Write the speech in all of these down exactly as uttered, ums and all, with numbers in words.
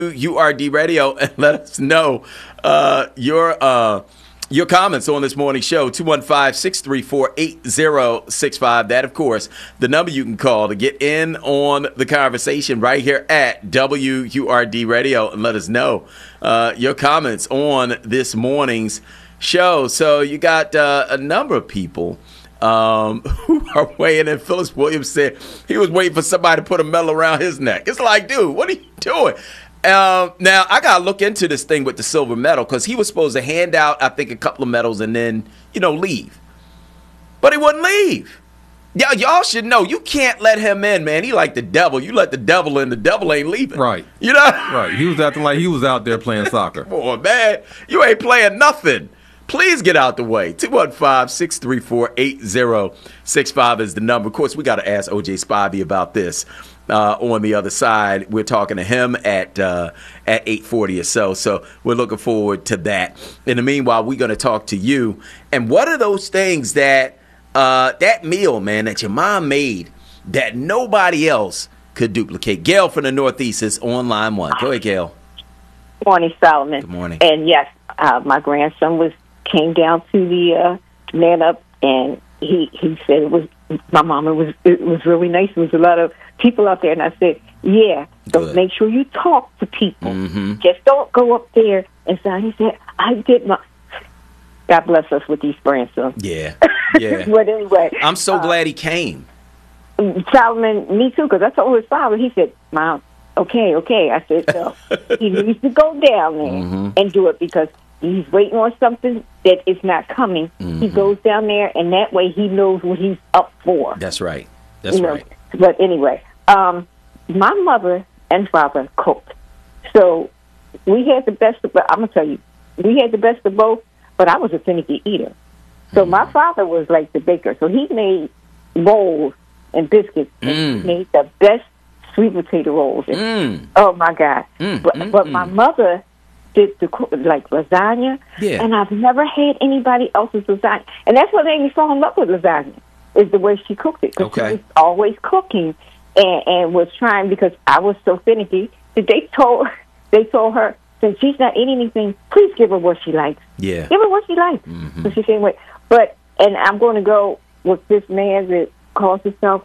U R D Radio and let us know uh, your uh, your comments on this morning show. two one five, six three four, eight zero six five. That, of course, the number you can call to get in on the conversation right here at W U R D Radio and let us know uh, your comments on this morning's show. So you got uh, a number of people Um, who are weighing in. Phyllis Williams said he was waiting for somebody to put a medal around his neck. It's like, dude, what are you doing? Um, now, I got to look into this thing with the silver medal because he was supposed to hand out, I think, a couple of medals and then, you know, leave. But he wouldn't leave. Y'all, y'all should know, you can't let him in, man. He like the devil. You let the devil in, the devil ain't leaving. Right. You know? Right. He was acting like he was out there playing soccer. Come on, man. You ain't playing nothing. Please get out the way. two one five, six three four, eight zero six five is the number. Of course, we got to ask O J Spivey about this uh, on the other side. We're talking to him at uh, at eight forty or so, so we're looking forward to that. In the meanwhile, we're going to talk to you. And what are those things that uh, that meal, man, that your mom made that nobody else could duplicate? Gail from the Northeast is on line one. Go ahead, Gail. Good morning, Solomon. Good morning. And yes, uh, my grandson was came down to the uh, man up, and he he said it was my mom. It was it was really nice. There was a lot of people out there, and I said, yeah, so Good. make sure you talk to people. Mm-hmm. Just don't go up there and say. He said, I did my. God bless us with these grandsons. Yeah, yeah. But anyway, I'm so uh, glad he came. Solomon, me too, because I told his father. He said, Mom, okay, okay. I said, so he needs to go down there Mm-hmm. and do it because he's waiting on something that is not coming. Mm-hmm. He goes down there, and that way he knows what he's up for. That's right. That's you know? right. But anyway, um, my mother and father cooked. So we had the best of, I'm going to tell you, we had the best of both, but I was a finicky eater. So Mm-hmm. my father was like the baker. So he made rolls and biscuits. And Mm. he made the best sweet potato rolls. And, Mm. oh, my God. Mm, But, mm, but mm. my mother did the cook, like lasagna, Yeah. and I've never had anybody else's lasagna. And that's what made me fall in love with lasagna, is the way she cooked it. Because Okay. she was always cooking and, and was trying, because I was so finicky, that they told, they told her, since she's not eating anything, please give her what she likes. Yeah. Give her what she likes. Mhm. So she said, wait. But, and I'm going to go with this man that calls himself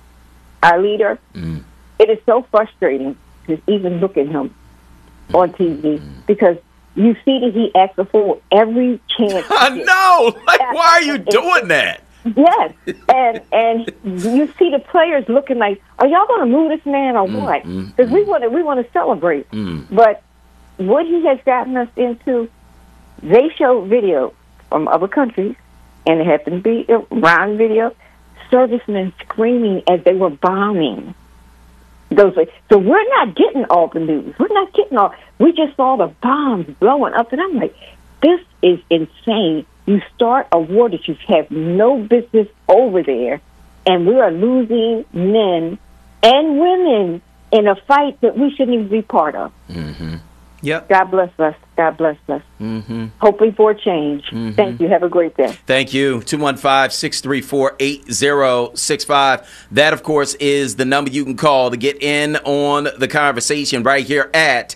our leader. Mm. It is so frustrating to even look at him on T V because you see that he acts a fool every chance. I he gets. know. Like, why are you doing that? Yes, and and you see the players looking like, are y'all going to move this man or what? mm, Because we want to we want to celebrate. Mm. But what he has gotten us into, they show video from other countries, and it happened to be Iran video, servicemen screaming as they were bombing. Those, so we're not getting all the news. We're not getting all. We just saw the bombs blowing up, and I'm like, this is insane. You start a war that you have no business over there, and we are losing men and women in a fight that we shouldn't even be part of. Mm-hmm. Yep. God bless us. God bless us. Mm-hmm. Hoping for a change. Mm-hmm. Thank you. Have a great day. Thank you. two one five, six three four, eight zero six five. That, of course, is the number you can call to get in on the conversation right here at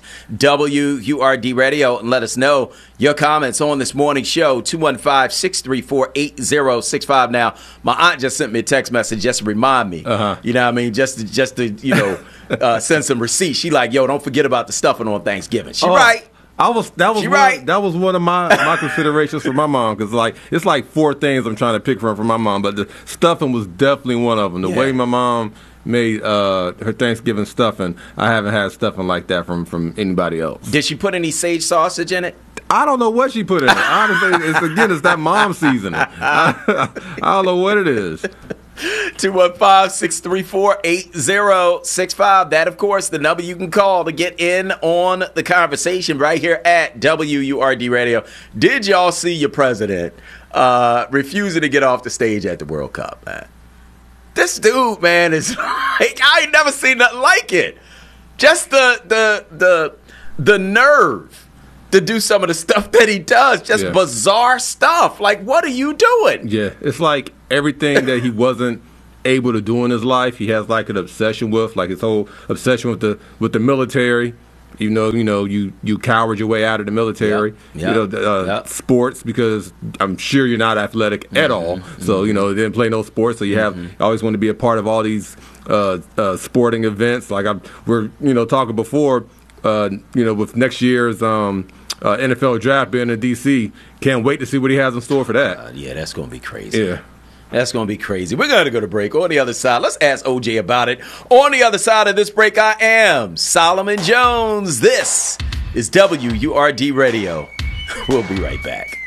W U R D Radio and let us know your comments on this morning's show. two one five, six three four, eight zero six five. Now, my aunt just sent me a text message just to remind me. Uh-huh. You know what I mean? Just to, just to you know, uh, send some receipts. She like, yo, don't forget about the stuffing on Thanksgiving. She Oh, right. I was that was She one, right. that was one of my, my considerations for my mom, because like it's like four things I'm trying to pick from for my mom, but the stuffing was definitely one of them. The Yeah. way my mom made uh, her Thanksgiving stuffing, I haven't had stuffing like that from, from anybody else. Did she put any sage sausage in it? I don't know what she put in it. Honestly, it's again, it's that mom seasoning. I, I don't know what it is. two one five, six three four, eight zero six five. That, of course, the number you can call to get in on the conversation right here at W U R D Radio. Did y'all see your president uh, refusing to get off the stage at the World Cup, man? This dude, man, is like, I ain't never seen nothing like it. Just the the the the nerve to do some of the stuff that he does. Just Yeah. bizarre stuff. Like, what are you doing? Yeah, it's like everything that he wasn't able to do in his life, he has like an obsession with, like his whole obsession with the with the military. Even though, you know, you, you cowered your way out of the military. Yep. Yep. You know, the, uh, Yep. sports, because I'm sure you're not athletic at Mm-hmm. all. So, you know, didn't play no sports. So you have Mm-hmm. you always want to be a part of all these uh, uh, sporting events. Like I'm, we're, you know, talking before, uh, you know, with next year's um, uh, N F L draft being in D C. Can't wait to see what he has in store for that. Uh, yeah, that's going to be crazy. Yeah. That's going to be crazy. We're going to go to break. On the other side, let's ask O J about it. On the other side of this break, I am Solomon Jones. This is W U R D Radio. We'll be right back.